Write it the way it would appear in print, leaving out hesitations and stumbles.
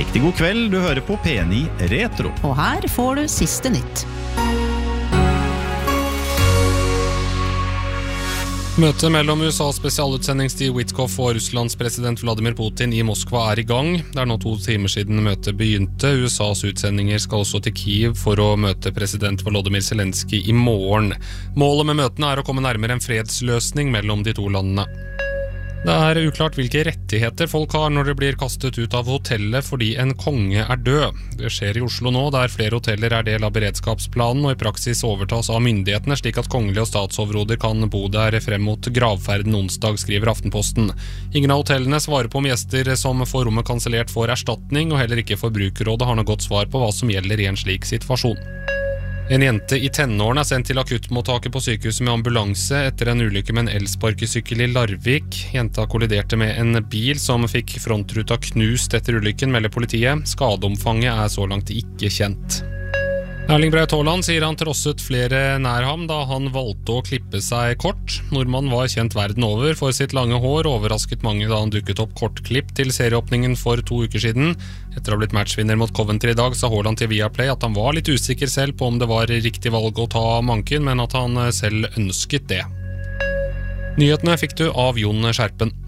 Riktig god kveld, du hører på P9 Retro. Og her får du siste nytt. Møtet mellom USAs spesialutsending Steve Witkoff og Russlands president Vladimir Putin i Moskva i gang. Det nå 2 timer siden møtet begynte. USAs utsendinger skal også til Kiev for å møte president Volodymyr Zelenskyj i morgen. Målet med møtene å komme nærmere en fredsløsning mellom de 2 landene. Det uklart hvilke rettigheter folk har når de blir kastet ut av hotellet fordi en konge død. Det skjer i Oslo nå, der flere hoteller del av beredskapsplanen og i praksis overtas av myndighetene, slik at kongelige og statsoverhoder kan bo der frem mot gravferden onsdag, skriver Aftenposten. Ingen av hotellene svarer på om gjester som får rommet kansellert får erstatning, og heller ikke Forbrukerrådet har noe godt svar på hva som gjelder i en slik situasjon. En jente i tenårene sendt til akuttmottaket på sykehuset med ambulanse etter en ulykke med en elsparkesykkel i Larvik. Jenta kolliderte med en bil som fikk frontruta knust etter ulykken, melder politiet. Skadeomfanget så langt ikke kjent. Erling Braut Haaland sier han trosset flere nær ham da han valgte å klippe seg kort. Nordmannen var kjent verden over for sitt lange hår, overrasket mange da han dukket opp kortklipp til serieåpningen for 2 uker siden. Etter å ha blitt matchvinner mot Coventry i dag, sa Haaland til Viaplay at han var litt usikker selv på om det var riktig valg å ta manken, men at han selv ønsket det. Nyhetene fikk du av Jon Skjerpen.